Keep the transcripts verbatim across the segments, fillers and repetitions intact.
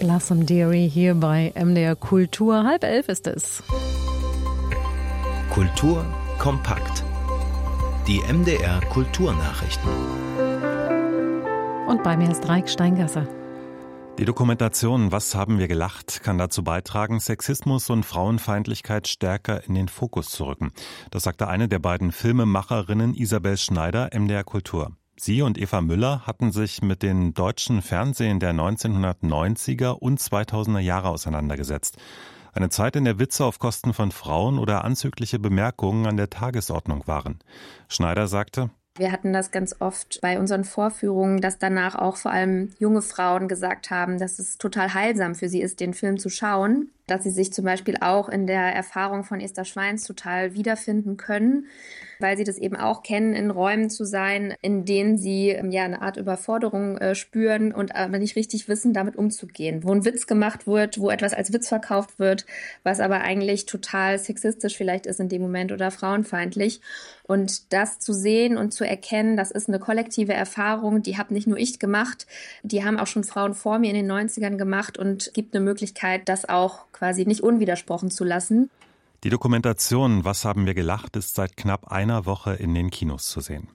Blossom Dearie hier bei M D R Kultur. Halb elf ist es. Kultur kompakt. Die M D R Kulturnachrichten. Und bei mir ist Reik Steingasser. Die Dokumentation »Was haben wir gelacht« kann dazu beitragen, Sexismus und Frauenfeindlichkeit stärker in den Fokus zu rücken. Das sagte eine der beiden Filmemacherinnen, Isabel Schneider, M D R Kultur. Sie und Eva Müller hatten sich mit den deutschen Fernsehen der neunzehnhundertneunziger und zweitausender Jahre auseinandergesetzt. Eine Zeit, in der Witze auf Kosten von Frauen oder anzügliche Bemerkungen an der Tagesordnung waren. Schneider sagte: Wir hatten das ganz oft bei unseren Vorführungen, dass danach auch vor allem junge Frauen gesagt haben, dass es total heilsam für sie ist, den Film zu schauen, dass sie sich zum Beispiel auch in der Erfahrung von Esther Schweins total wiederfinden können, weil sie das eben auch kennen, in Räumen zu sein, in denen sie ja eine Art Überforderung äh, spüren und aber nicht richtig wissen, damit umzugehen. Wo ein Witz gemacht wird, wo etwas als Witz verkauft wird, was aber eigentlich total sexistisch vielleicht ist in dem Moment oder frauenfeindlich. Und das zu sehen und zu erkennen, das ist eine kollektive Erfahrung, die habe nicht nur ich gemacht, die haben auch schon Frauen vor mir in den neunzigern gemacht und gibt eine Möglichkeit, das auch quasi nicht unwidersprochen zu lassen. Die Dokumentation »Was haben wir gelacht« ist seit knapp einer Woche in den Kinos zu sehen.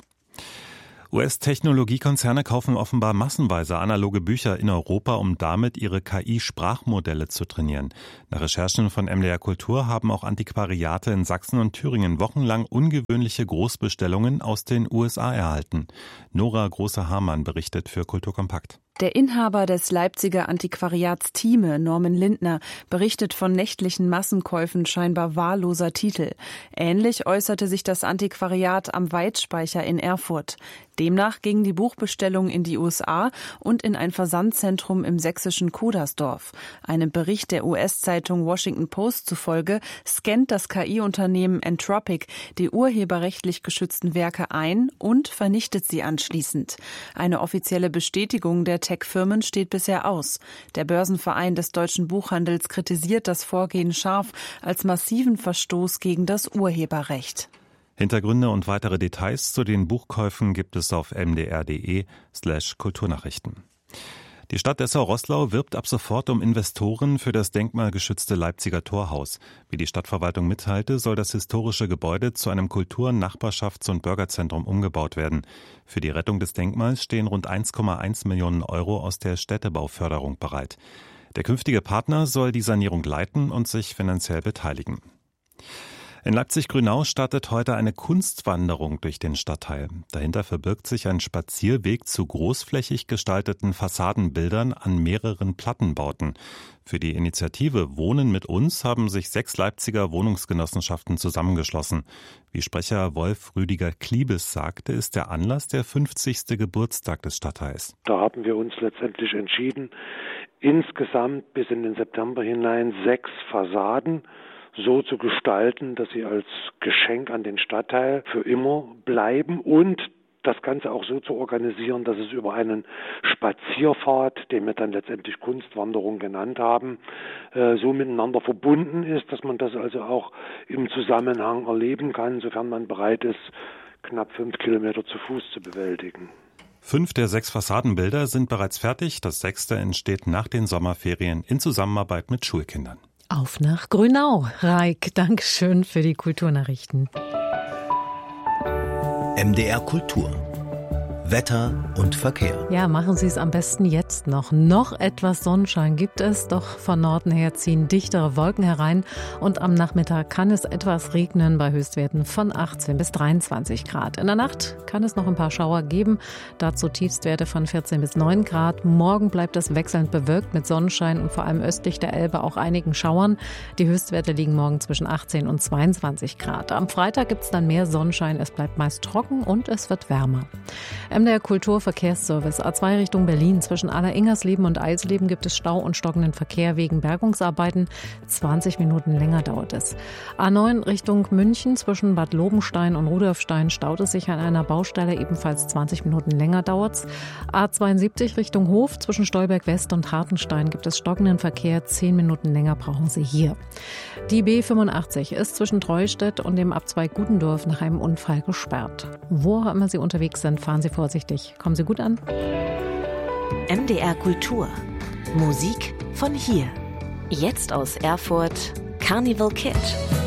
U S-Technologiekonzerne kaufen offenbar massenweise analoge Bücher in Europa, um damit ihre K I-Sprachmodelle zu trainieren. Nach Recherchen von M D R Kultur haben auch Antiquariate in Sachsen und Thüringen wochenlang ungewöhnliche Großbestellungen aus den U S A erhalten. Nora Große-Hamann berichtet für Kultur Kompakt. Der Inhaber des Leipziger Antiquariats Thieme, Norman Lindner, berichtet von nächtlichen Massenkäufen scheinbar wahlloser Titel. Ähnlich äußerte sich das Antiquariat am Weidspeicher in Erfurt. Demnach gingen die Buchbestellungen in die U S A und in ein Versandzentrum im sächsischen Kudersdorf. Einem Bericht der U S-Zeitung Washington Post zufolge scannt das K I-Unternehmen Anthropic die urheberrechtlich geschützten Werke ein und vernichtet sie anschließend. Eine offizielle Bestätigung der Tech-Firmen steht bisher aus. Der Börsenverein des deutschen Buchhandels kritisiert das Vorgehen scharf als massiven Verstoß gegen das Urheberrecht. Hintergründe und weitere Details zu den Buchkäufen gibt es auf mdr.de slash Kulturnachrichten. Die Stadt Dessau-Roßlau wirbt ab sofort um Investoren für das denkmalgeschützte Leipziger Torhaus. Wie die Stadtverwaltung mitteilte, soll das historische Gebäude zu einem Kultur-, Nachbarschafts- und Bürgerzentrum umgebaut werden. Für die Rettung des Denkmals stehen rund eins Komma eins Millionen Euro aus der Städtebauförderung bereit. Der künftige Partner soll die Sanierung leiten und sich finanziell beteiligen. In Leipzig-Grünau startet heute eine Kunstwanderung durch den Stadtteil. Dahinter verbirgt sich ein Spazierweg zu großflächig gestalteten Fassadenbildern an mehreren Plattenbauten. Für die Initiative Wohnen mit uns haben sich sechs Leipziger Wohnungsgenossenschaften zusammengeschlossen. Wie Sprecher Wolf Rüdiger Kliebes sagte, ist der Anlass der fünfzigste Geburtstag des Stadtteils. Da haben wir uns letztendlich entschieden, insgesamt bis in den September hinein sechs Fassaden so zu gestalten, dass sie als Geschenk an den Stadtteil für immer bleiben und das Ganze auch so zu organisieren, dass es über einen Spazierpfad, den wir dann letztendlich Kunstwanderung genannt haben, äh, so miteinander verbunden ist, dass man das also auch im Zusammenhang erleben kann, sofern man bereit ist, knapp fünf Kilometer zu Fuß zu bewältigen. Fünf der sechs Fassadenbilder sind bereits fertig. Das sechste entsteht nach den Sommerferien in Zusammenarbeit mit Schulkindern. Auf nach Grünau. Reik, Dankeschön für die Kulturnachrichten. M D R Kultur. Wetter und Verkehr. Ja, machen Sie es am besten jetzt noch. Noch etwas Sonnenschein gibt es, doch von Norden her ziehen dichtere Wolken herein und am Nachmittag kann es etwas regnen bei Höchstwerten von achtzehn bis dreiundzwanzig Grad. In der Nacht kann es noch ein paar Schauer geben, dazu Tiefstwerte von vierzehn bis neun Grad. Morgen bleibt es wechselnd bewölkt mit Sonnenschein und vor allem östlich der Elbe auch einigen Schauern. Die Höchstwerte liegen morgen zwischen achtzehn und zweiundzwanzig Grad. Am Freitag gibt es dann mehr Sonnenschein, es bleibt meist trocken und es wird wärmer. M D R Kulturverkehrsservice A zwei Richtung Berlin. Zwischen Aller-Ingersleben und Eisleben gibt es Stau und stockenden Verkehr wegen Bergungsarbeiten. zwanzig Minuten länger dauert es. A neun Richtung München. Zwischen Bad Lobenstein und Rudolfstein staut es sich an einer Baustelle. Ebenfalls zwanzig Minuten länger dauert es. A zweiundsiebzig Richtung Hof. Zwischen Stolberg West und Hartenstein gibt es stockenden Verkehr. zehn Minuten länger brauchen Sie hier. Die B fünfundachtzig ist zwischen Treustedt und dem Abzweig Gudendorf nach einem Unfall gesperrt. Wo auch immer Sie unterwegs sind, fahren Sie vorsichtig. Kommen Sie gut an. M D R Kultur. Musik, von hier. Jetzt aus Erfurt Carnival Kid.